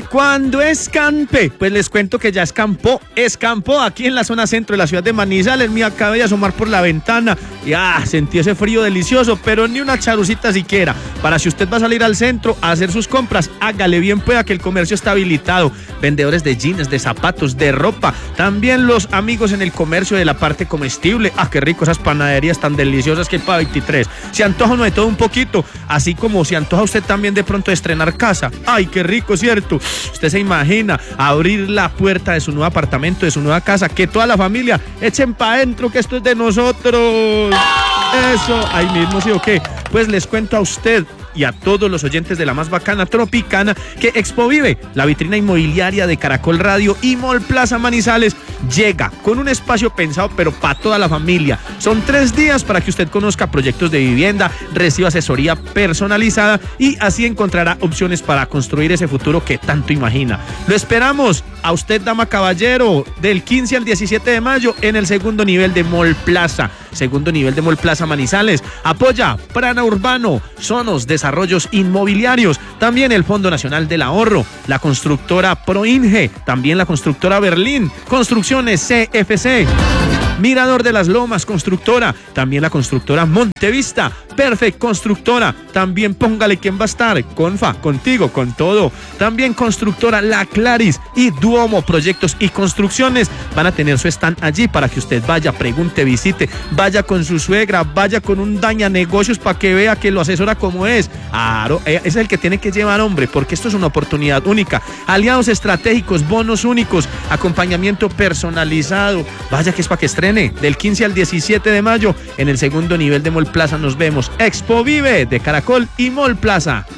Cuando escampe, pues les cuento que ya escampó aquí en la zona centro de la ciudad de Manizales. Me acabé de asomar por la ventana y sentí ese frío delicioso, pero ni una charucita siquiera. Para si usted va a salir al centro a hacer sus compras, hágale bien pueda que el comercio está habilitado. Vendedores de jeans, de zapatos, de ropa, también los amigos en el comercio de la parte comestible. Qué rico esas panaderías tan deliciosas que hay para 23. Se antoja uno de todo un poquito, así como se antoja usted también de pronto de estrenar casa. Ay, qué rico, ¿cierto? Usted se imagina abrir la puerta de su nuevo apartamento, de su nueva casa, que toda la familia echen para adentro, que esto es de nosotros. Eso, ahí mismo, ¿sí o qué? Pues les cuento a usted y a todos los oyentes de la más bacana Tropicana que Expovive, la vitrina inmobiliaria de Caracol Radio y Mall Plaza Manizales, llega con un espacio pensado pero para toda la familia. Son 3 días para que usted conozca proyectos de vivienda, reciba asesoría personalizada y así encontrará opciones para construir ese futuro que tanto imagina. Lo esperamos a usted, dama caballero, del 15 al 17 de mayo en el segundo nivel de Mall Plaza. Segundo nivel de Mall Plaza Manizales. Apoya Prana Urbano, Sonos Desarrollos Inmobiliarios, también el Fondo Nacional del Ahorro, la constructora Proinge, también la constructora Berlín, Construcciones CFC, Mirador de las Lomas Constructora, también la constructora Montevista, Perfect Constructora, también Póngale Quién va a estar, Confa, contigo, con todo, también constructora La Claris y Duomo Proyectos y Construcciones van a tener su stand allí para que usted vaya, pregunte, visite, vaya con su suegra, vaya con un daña negocios para que vea que lo asesora como es. Claro, ese es el que tiene que llevar, hombre, porque esto es una oportunidad única. Aliados estratégicos, bonos únicos, acompañamiento personalizado. Vaya que es para que estrene. Del 15 al 17 de mayo en el segundo nivel de Mall Plaza nos vemos. Expovive de Caracol y Mall Plaza.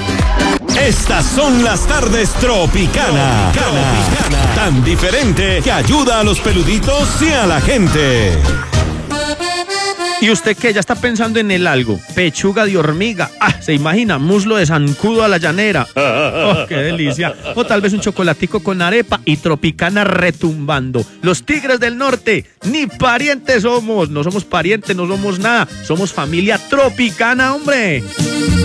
Estas son las tardes Tropicana. Tan diferente que ayuda a los peluditos y a la gente. ¿Y usted qué? ¿Ya está pensando en el algo? Pechuga de hormiga. ¿Se imagina? Muslo de zancudo a la llanera. ¡Oh, qué delicia! O tal vez un chocolatico con arepa y Tropicana retumbando. Los Tigres del Norte, ni parientes somos. No somos parientes, no somos nada. Somos familia Tropicana, hombre.